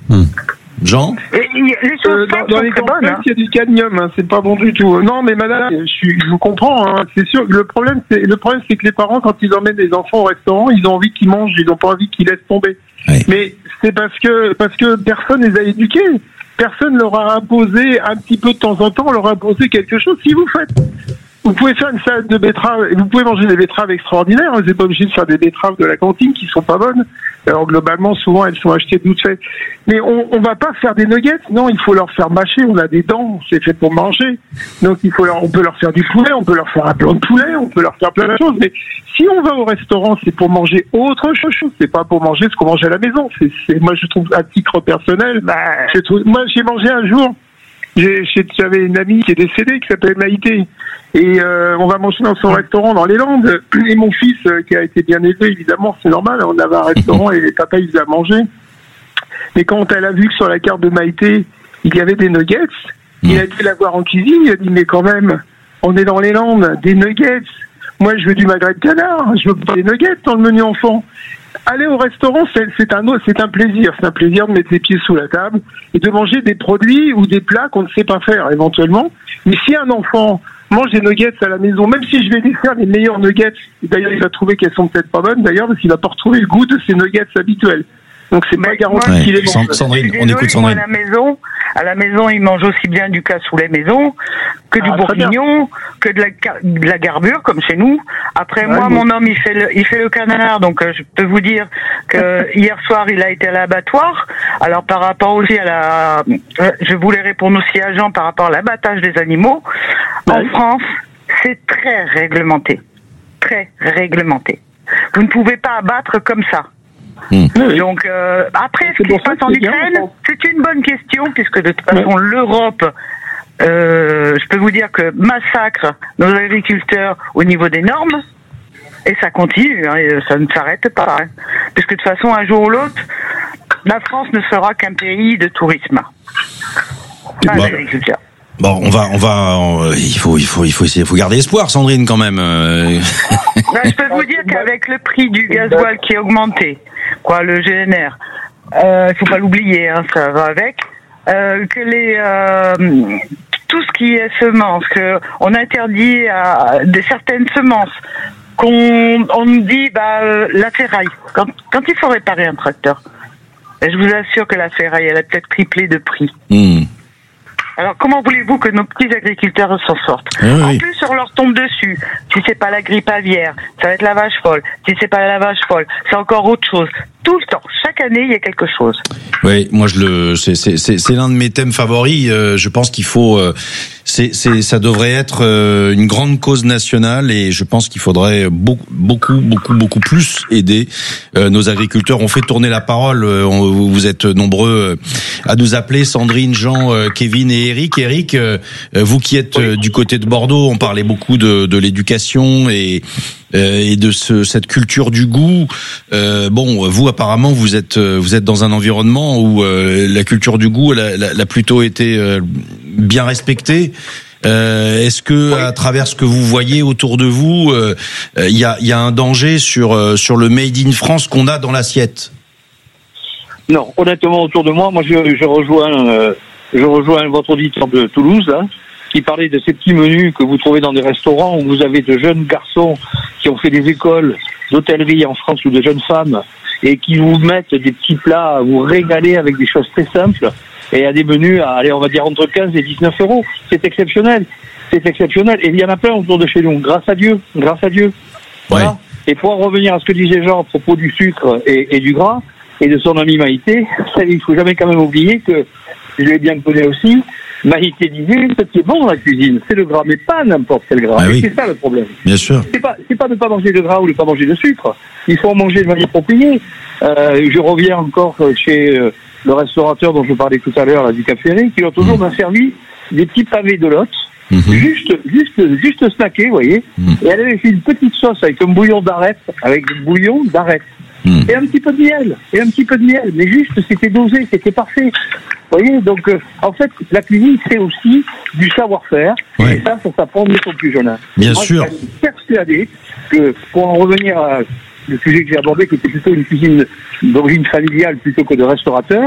Jean ? Les choses dans les complexes, il y a du cadmium, hein, c'est pas bon du tout. Non, mais madame, je vous comprends, hein, c'est sûr. Le problème, c'est que les parents, quand ils emmènent les enfants au restaurant, ils ont envie qu'ils mangent, ils n'ont pas envie qu'ils laissent tomber. Oui. Mais c'est parce que personne les a éduqués. Personne leur a imposé un petit peu de temps en temps, on leur a imposé quelque chose. Si vous pouvez faire une salade de betteraves, vous pouvez manger des betteraves extraordinaires, vous n'êtes pas obligé de faire des betteraves de la cantine qui sont pas bonnes. Alors globalement, souvent, elles sont achetées toutes faites. Mais on va pas faire des nuggets, non, il faut leur faire mâcher, on a des dents, c'est fait pour manger. Donc on peut leur faire du poulet, on peut leur faire un blanc de poulet, on peut leur faire plein de choses. Mais si on va au restaurant, c'est pour manger autre chose, c'est pas pour manger ce qu'on mange à la maison. Moi, je trouve, à titre personnel, moi, j'ai mangé un jour, j'avais une amie qui est décédée, qui s'appelle Maïté. Et on va manger dans son restaurant dans les Landes. Et mon fils, qui a été bien élevé, évidemment, c'est normal, on avait un restaurant et papa, il faisait à manger. Mais quand elle a vu que sur la carte de Maïté, il y avait des nuggets, il a été la voir en cuisine, il a dit, mais quand même, on est dans les Landes, des nuggets. Moi, je veux du magret de canard, je veux pas des nuggets dans le menu enfant. Aller au restaurant, c'est un plaisir. C'est un plaisir de mettre les pieds sous la table et de manger des produits ou des plats qu'on ne sait pas faire, éventuellement. Mais si un enfant mange des nuggets à la maison, même si je vais lui faire les meilleurs nuggets, d'ailleurs, il va trouver qu'elles sont peut-être pas bonnes, d'ailleurs, parce qu'il va pas retrouver le goût de ses nuggets habituels. Donc c'est pas garanti qu'il les mange. Sandrine, on écoute Sandrine. À la maison, ils mangent aussi bien du cassoulet maison que du bourguignon, que de la garbure, comme chez nous. Après, mon homme, il fait le canard, donc je peux vous dire que hier soir, il a été à l'abattoir. Alors, par rapport aussi je voulais répondre aussi à Jean par rapport à l'abattage des animaux. En France, c'est très réglementé. Très réglementé. Vous ne pouvez pas abattre comme ça. Donc après, ce qui se passe en Ukraine, c'est une bonne question, puisque de toute façon l'Europe, je peux vous dire que massacre nos agriculteurs au niveau des normes, et ça continue, hein, et ça ne s'arrête pas, hein, puisque de toute façon un jour ou l'autre, la France ne sera qu'un pays de tourisme, pas d'agriculture. Bon, il faut garder espoir, Sandrine, quand même. Je peux vous dire qu'avec le prix du gasoil qui a augmenté, le GNR, faut pas l'oublier, hein, ça va avec, que tout ce qui est semences, on interdit certaines semences, on nous dit, la ferraille, quand il faut réparer un tracteur, je vous assure que la ferraille, elle a peut-être triplé de prix. Alors, comment voulez-vous que nos petits agriculteurs s'en sortent ? En plus, on leur tombe dessus. Si c'est pas la grippe aviaire, ça va être la vache folle. Si c'est pas la vache folle, c'est encore autre chose. Tout le temps, chaque année, il y a quelque chose. Oui, moi c'est l'un de mes thèmes favoris. Je pense qu'il faut, ça devrait être une grande cause nationale, et je pense qu'il faudrait beaucoup plus aider nos agriculteurs. On fait tourner la parole. Vous êtes nombreux à nous appeler, Sandrine, Jean, Kevin et Eric. Eric, vous qui êtes du côté de Bordeaux, on parlait beaucoup de l'éducation et de cette culture du goût. Vous apparemment vous êtes dans un environnement où la culture du goût elle a plutôt été bien respectée. Est-ce que à travers ce que vous voyez autour de vous, il y a un danger sur le made in France qu'on a dans l'assiette? Non, honnêtement, autour de moi, je rejoins votre auditeur de Toulouse, hein, qui parlait de ces petits menus que vous trouvez dans des restaurants où vous avez de jeunes garçons qui ont fait des écoles d'hôtellerie en France, ou de jeunes femmes, et qui vous mettent des petits plats à vous régaler avec des choses très simples, et à des menus on va dire entre 15 et 19 euros. C'est exceptionnel. Et il y en a plein autour de chez nous. Grâce à Dieu. Voilà. Et pour en revenir à ce que disait Jean à propos du sucre et du gras, et de son ami Maïté, il faut jamais quand même oublier que, je l'ai bien connu aussi, Maïté disait, ce qui est bon dans la cuisine, c'est le gras, mais pas n'importe quel gras. C'est ça le problème. Bien sûr. C'est pas de pas manger de gras ou de pas manger de sucre. Il faut en manger de manière appropriée. Je reviens encore chez le restaurateur dont je parlais tout à l'heure, là, du Cap Ferré, qui a toujours m'a servi des petits pavés de Lot, juste snackés, vous voyez. Et elle avait fait une petite sauce avec un bouillon d'arête, et un petit peu de miel, mais juste, c'était dosé, c'était parfait. Vous voyez, donc, en fait, la cuisine, c'est aussi du savoir-faire, et ça s'apprend dès son plus jeune âge. Bien sûr. Je suis persuadé que, pour en revenir à le sujet que j'ai abordé, qui était plutôt une cuisine d'origine familiale plutôt que de restaurateur,